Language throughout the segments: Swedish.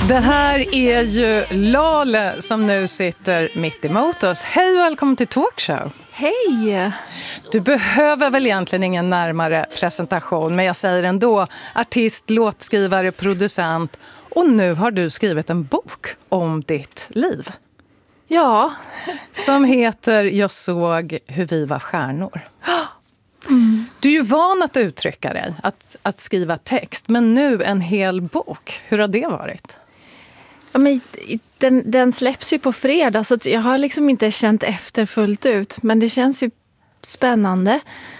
Det här är ju Lale som nu sitter mitt emot oss. Hej och välkommen till Talkshow. Hej! Du behöver väl egentligen ingen närmare presentation, men jag säger ändå artist, låtskrivare, producent. Och nu har du skrivit en bok om ditt liv. Ja. Som heter Jag såg hur vi var stjärnor. Du är ju van att uttrycka dig, att skriva text, men nu en hel bok. Hur har det varit? Ja, men den släpps ju på fredag, så att jag har liksom inte känt efter fullt ut. Men det känns ju spännande.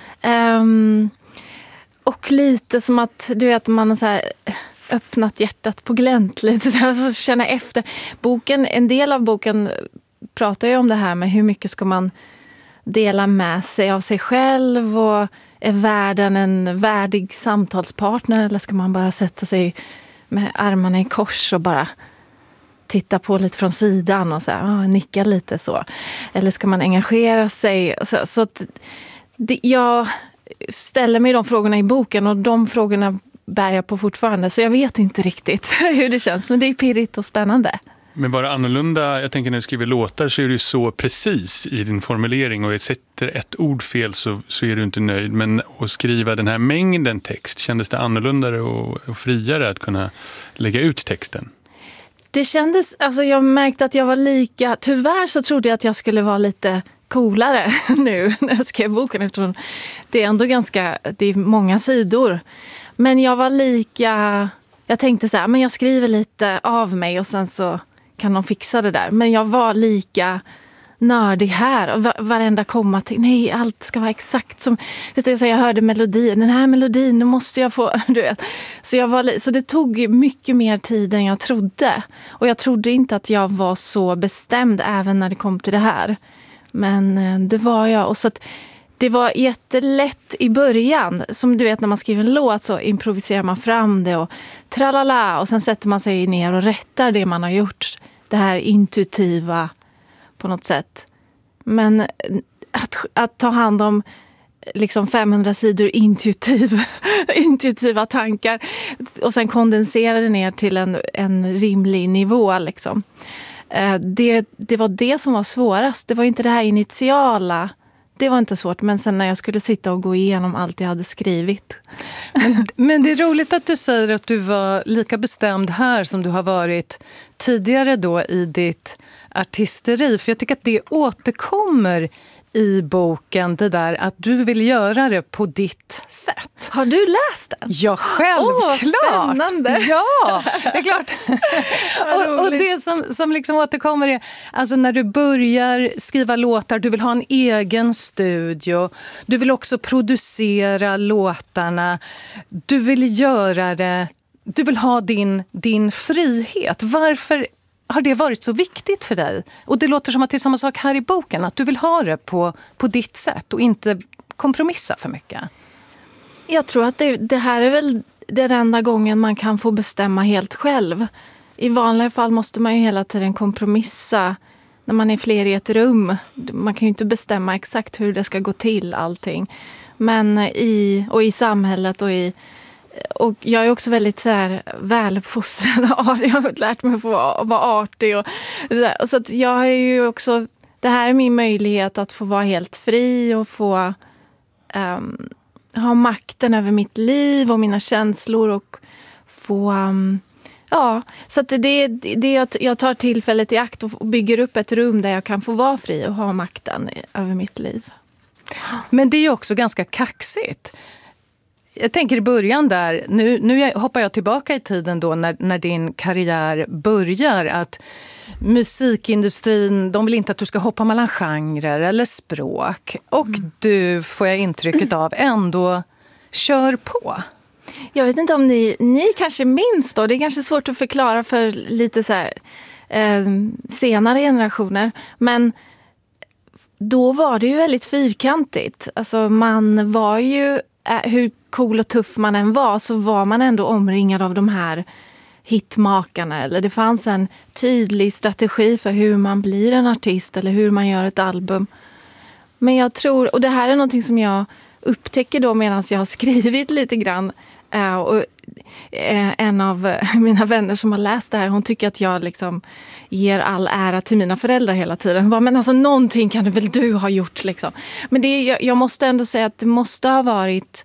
Och lite som att du vet, man har så här öppnat hjärtat på glänt lite, så jag får känna efter. En del av boken pratar ju om det här med hur mycket ska man dela med sig av sig själv, och är världen en värdig samtalspartner, eller ska man bara sätta sig med armarna i kors och bara titta på lite från sidan och så här, nicka lite så. Eller ska man engagera sig? Så att jag ställer mig de frågorna i boken, och de frågorna bär jag på fortfarande. Så jag vet inte riktigt hur det känns, men det är pirrigt och spännande. Men bara annorlunda, jag tänker när du skriver låtar så är du så precis i din formulering, och jag sätter ett ord fel så är du inte nöjd. Men att skriva den här mängden text, kändes det annorlunda och friare att kunna lägga ut texten? Det kändes, alltså jag märkte att jag var lika, tyvärr så trodde jag att jag skulle vara lite coolare nu när jag skrev boken, eftersom det är ändå det är många sidor. Men jag var jag tänkte så här, men jag skriver lite av mig och sen så kan de fixa det där. Men jag var lika nördig här, och varenda komma till, nej, allt ska vara exakt som, jag hörde melodin, den här melodin, nu måste jag få, du vet. Så det tog mycket mer tid än jag trodde. Och jag trodde inte att jag var så bestämd även när det kom till det här. Men det var jag, och så att det var jättelätt i början. Som du vet, när man skriver en låt så improviserar man fram det och tralala, och sen sätter man sig ner och rättar det man har gjort. Det här intuitiva på något sätt. Men att ta hand om liksom 500 sidor intuitiva tankar och sen kondensera det ner till en rimlig nivå liksom. Det var det som var svårast. Det var inte det här initiala. Det var inte svårt, men sen när jag skulle sitta och gå igenom allt jag hade skrivit. Men det är roligt att du säger att du var lika bestämd här som du har varit tidigare då i ditt artisteri. För jag tycker att det återkommer i boken, det där att du vill göra det på ditt sätt. Har du läst den? Ja, självklart. Spännande. Ja, det är klart. och det som liksom återkommer är, alltså när du börjar skriva låtar, du vill ha en egen studio. Du vill också producera låtarna. Du vill göra det. Du vill ha din frihet. Varför har det varit så viktigt för dig? Och det låter som att det är samma sak här i boken, att du vill ha det på ditt sätt och inte kompromissa för mycket. Jag tror att det här är väl den enda gången man kan få bestämma helt själv. I vanliga fall måste man ju hela tiden kompromissa när man är fler i ett rum. Man kan ju inte bestämma exakt hur det ska gå till allting. Men i samhället och jag är också väldigt så här väluppfostrad. Jag har lärt mig att vara artig. Så att jag har ju också, det här är min möjlighet att få vara helt fri och få ha makten över mitt liv och mina känslor och få, så att jag tar tillfället i akt och bygger upp ett rum där jag kan få vara fri och ha makten över mitt liv. Men det är ju också ganska kaxigt. Jag tänker i början där, nu hoppar jag tillbaka i tiden då när din karriär börjar, att musikindustrin, de vill inte att du ska hoppa mellan genrer eller språk. Och du, får jag intrycket av, ändå kör på. Jag vet inte om ni kanske minns då, det är kanske svårt att förklara för lite så här senare generationer, men då var det ju väldigt fyrkantigt. Alltså man var ju, hur cool och tuff man än var, så var man ändå omringad av de här hitmakarna. Eller det fanns en tydlig strategi för hur man blir en artist eller hur man gör ett album. Men jag tror, och det här är någonting som jag upptäcker då medan jag har skrivit lite grann, Och en av mina vänner som har läst det här, hon tycker att jag liksom ger all ära till mina föräldrar hela tiden. Hon bara, men alltså någonting kan väl du ha gjort liksom. Men jag måste ändå säga att det måste ha varit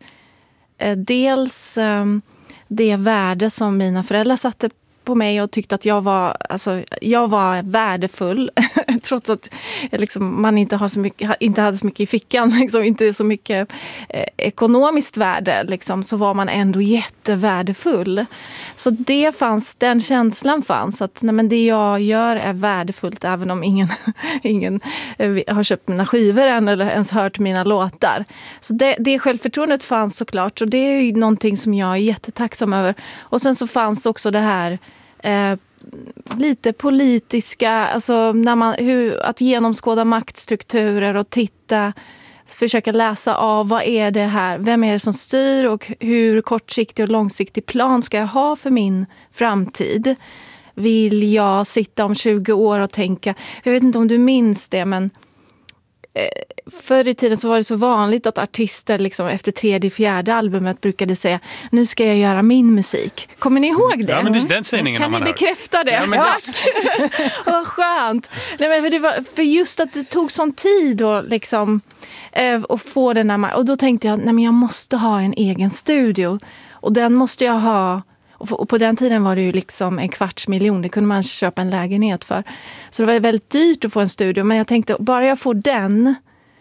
dels det värde som mina föräldrar satte på mig och tyckte att jag var värdefull trots att liksom, man inte hade så mycket i fickan, liksom, inte så mycket ekonomiskt värde, liksom, så var man ändå jättevärdefull. Så den känslan fanns att nej, men det jag gör är värdefullt även om ingen har köpt mina skivor än eller ens hört mina låtar. Så det självförtroendet fanns såklart, och det är ju någonting som jag är jättetacksam över. Och sen så fanns också det här lite politiska, alltså att genomskåda maktstrukturer och försöka läsa av vad är det här, vem är det som styr och hur kortsiktig och långsiktig plan ska jag ha för min framtid. Vill jag sitta om 20 år och tänka, jag vet inte om du minns det, men förr i tiden så var det så vanligt att artister liksom efter 3:e-4:e albumet brukade säga, nu ska jag göra min musik. Kommer ni ihåg det? Ja, men det är den sägningen kan ni bekräfta det? Ja, tack! Vad skönt! Nej, men det var för just att det tog sån tid och liksom, att få den här, och då tänkte jag, nej, men jag måste ha en egen studio och den måste jag ha. Och på den tiden var det ju liksom 250 000. Det kunde man köpa en lägenhet för. Så det var väldigt dyrt att få en studio. Men jag tänkte, bara jag får den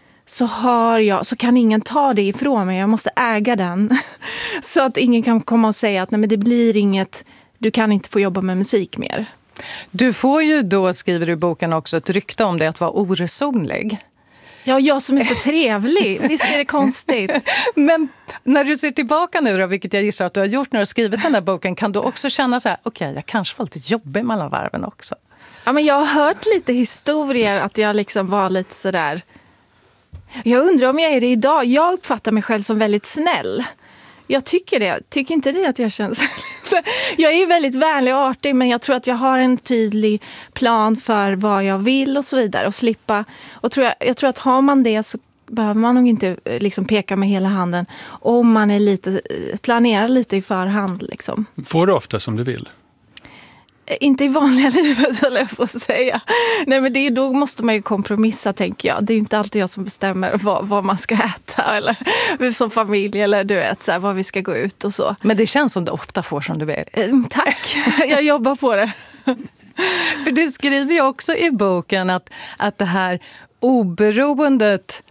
så kan ingen ta det ifrån mig. Jag måste äga den. Så att ingen kan komma och säga att nej, men det blir inget, du kan inte få jobba med musik mer. Du får ju då, skriver du i boken också, ett rykte om dig att vara oresonlig. Ja, jag som är så trevlig. Visst är det konstigt. Men när du ser tillbaka nu då, vilket jag gissar att du har gjort när du har skrivit den där boken, kan du också känna så här, okej, jag kanske var lite jobbig mellan varven också? Ja, men jag har hört lite historier att jag liksom var lite sådär. Jag undrar om jag är det idag. Jag uppfattar mig själv som väldigt snäll. Jag tycker det. Tycker inte det att jag känns... Jag är ju väldigt vänlig och artig, men jag tror att jag har en tydlig plan för vad jag vill och så vidare. Och slippa... Och jag tror att har man det så behöver man nog inte liksom peka med hela handen om man är planerar lite i förhand. Liksom. Får du ofta som du vill? Inte i vanliga livet, eller jag får säga. Nej, men då måste man ju kompromissa, tänker jag. Det är ju inte alltid jag som bestämmer vad man ska äta eller som familj eller du vet, så här, vad vi ska gå ut och så. Men det känns som du ofta får som du vill. Tack, jag jobbar på det. För du skriver ju också i boken att det här oberoendet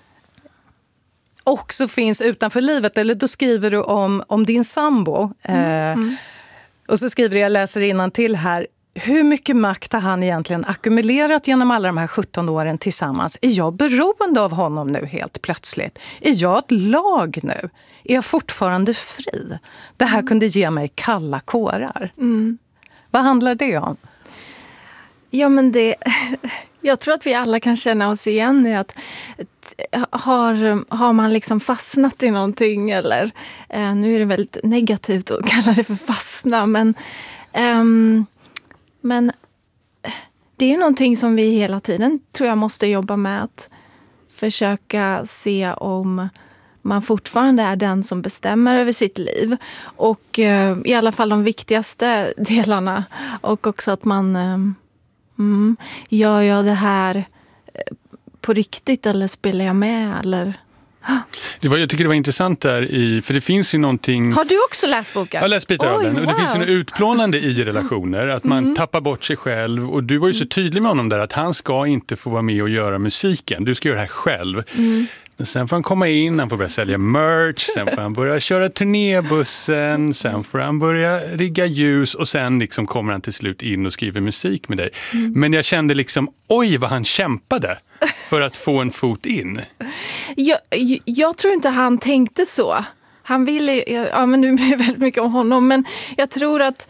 också finns utanför livet. Eller då skriver du om din sambo. Och så skriver jag läser innantill här. Hur mycket makt har han egentligen ackumulerat genom alla de här 17 åren tillsammans? Är jag beroende av honom nu helt plötsligt? Är jag ett lag nu? Är jag fortfarande fri? Det här kunde ge mig kalla kårar. Vad handlar det om? Ja, men jag tror att vi alla kan känna oss igen i att har man liksom fastnat i någonting, eller nu är det väldigt negativt att kalla det för fastna, men det är någonting som vi hela tiden tror jag måste jobba med, att försöka se om man fortfarande är den som bestämmer över sitt liv, och i alla fall de viktigaste delarna, och också att man gör jag det här på riktigt eller spelar jag med eller... Jag tycker det var intressant där för det finns ju någonting... Har du också läst boken? Jag har läst bitar av den. Och det finns ju något utplånande i relationer, att man tappar bort sig själv, och du var ju så tydlig med honom där att han ska inte få vara med och göra musiken. Du ska göra det här själv. Men sen får han komma in, han får börja sälja merch, sen får han börja köra turnébussen, sen får han börja rigga ljus, och sen liksom kommer han till slut in och skriver musik med dig. Men jag kände liksom, oj vad han kämpade för att få en fot in. Jag tror inte han tänkte så. Han ville, ja, men nu blir det väldigt mycket om honom, men jag tror att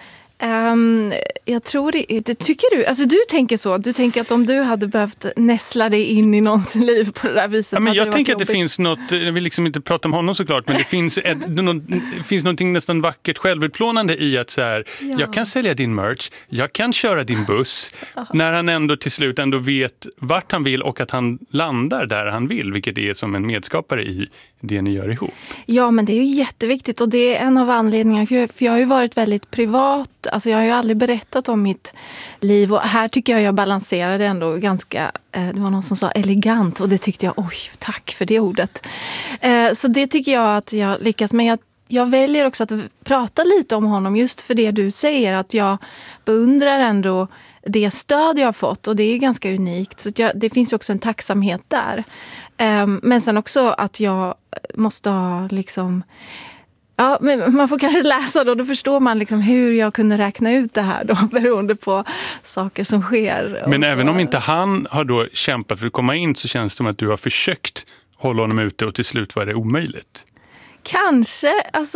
tycker du, alltså du tänker så, du tänker att om du hade behövt näsla dig in i någons liv på det där viset. Ja, men jag tänker att det finns något, jag vill liksom inte prata om honom såklart, men det finns finns någonting nästan vackert självutplånande i att så här, jag kan sälja din merch, jag kan köra din buss, när han ändå till slut ändå vet vart han vill och att han landar där han vill, vilket är som en medskapare i det ni gör ihop? Ja, men det är ju jätteviktigt och det är en av anledningarna. För jag har ju varit väldigt privat. Alltså jag har ju aldrig berättat om mitt liv. Och här tycker jag balanserade ändå ganska, det var någon som sa elegant. Och det tyckte jag, oj, tack för det ordet. Så det tycker jag att jag lyckas med. Jag väljer också att prata lite om honom just för det du säger. Att jag beundrar ändå det stöd jag har fått. Och det är ganska unikt. Så det finns ju också en tacksamhet där. Men sen också att jag måste ha liksom... Ja, men man får kanske läsa då förstår man liksom hur jag kunde räkna ut det här då, beroende på saker som sker. Men även om inte han har då kämpat för att komma in så känns det som att du har försökt hålla honom ute och till slut var det omöjligt. Kanske, alltså...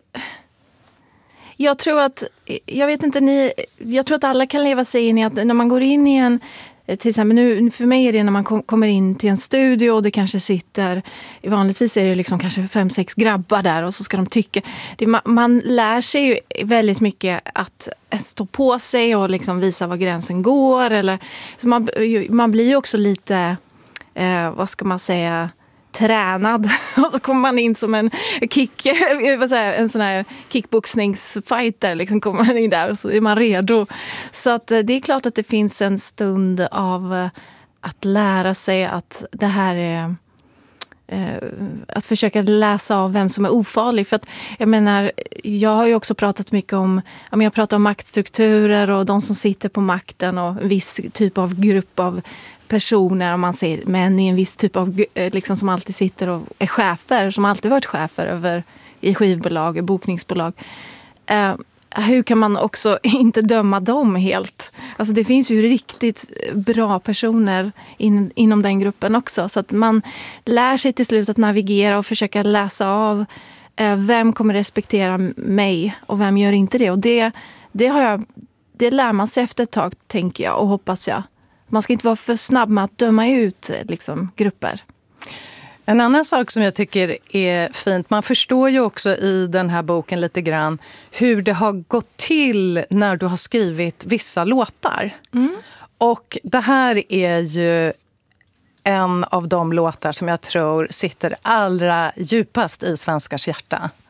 Jag tror att, jag tror att alla kan leva sig in i att när man går in i en... Till exempel nu, för mig är det när man kommer in till en studio och det kanske sitter, vanligtvis är det liksom kanske 5-6 grabbar där och så ska de tycka. Man lär sig ju väldigt mycket att stå på sig och liksom visa var gränsen går. Eller, så man blir ju också lite, vad ska man säga, tränad och så kommer man in som en sån här kickboxningsfighter liksom kommer man in där och så är man redo. Så att det är klart att det finns en stund av att lära sig att det här är att försöka läsa av vem som är ofarlig. För att jag menar, jag har ju också pratat mycket om, jag pratar om maktstrukturer och de som sitter på makten och en viss typ av grupp av personer, om man säger män i en viss typ av liksom som alltid sitter och är chefer, som alltid varit chefer i skivbolag och bokningsbolag. Hur kan man också inte döma dem helt? Alltså det finns ju riktigt bra personer inom den gruppen också. Så att man lär sig till slut att navigera och försöka läsa av vem kommer respektera mig och vem gör inte det. Och det lär man sig efter ett tag, tänker jag och hoppas jag. Man ska inte vara för snabb med att döma ut liksom, grupper. En annan sak som jag tycker är fint, man förstår ju också i den här boken lite grann hur det har gått till när du har skrivit vissa låtar. Mm. Och det här är ju en av de låtar som jag tror sitter allra djupast i svenskars hjärta.